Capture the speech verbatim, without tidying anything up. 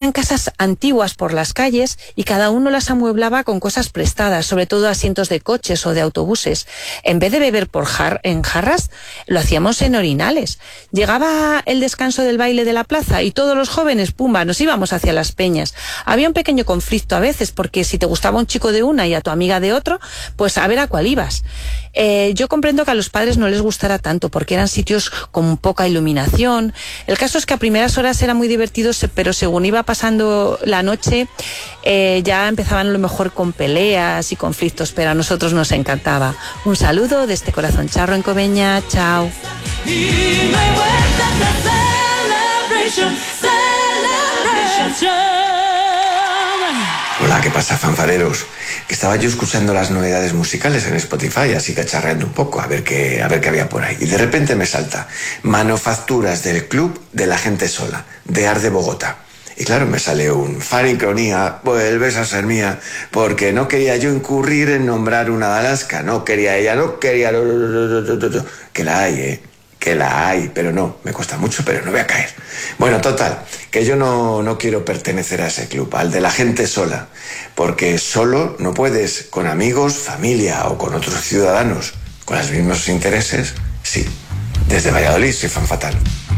habían casas antiguas por las calles y cada uno las amueblaba con cosas prestadas, sobre todo asientos de coches o de autobuses. En vez de beber por jar en jarras, lo hacíamos en orinales. Llegaba el descanso del baile de la plaza y todos los jóvenes, pumba, nos íbamos hacia las peñas. Había un pequeño conflicto a veces, porque si te gustaba un chico de una y a tu amiga de otro, pues a ver a cuál ibas. Eh, yo comprendo que a los padres no les gustara tanto, porque eran sitios con poca iluminación. El caso es que a primeras horas era muy divertido, pero según iba pasando la noche, eh, ya empezaban a lo mejor con peleas y conflictos, pero a nosotros nos encantaba. Un saludo de este corazón charro en Coveña. Chao. Hola, ¿qué pasa, fanfareros? Que estaba yo escuchando las novedades musicales en Spotify, así cacharreando un poco, a ver qué, a ver qué había por ahí. Y de repente me salta Manufacturas del Club de la Gente Sola, de Ar de Bogotá. Y claro, me sale un Faricronía, vuelves a ser mía, porque no quería yo incurrir en nombrar una de Alaska, no quería ella, no quería... Que la hay, ¿eh? Que la hay, pero no, me cuesta mucho, pero no voy a caer. Bueno, total, que yo no, no quiero pertenecer a ese club, al de la gente sola, porque solo no puedes, con amigos, familia o con otros ciudadanos con los mismos intereses, sí. Desde Valladolid soy Fan Fatal.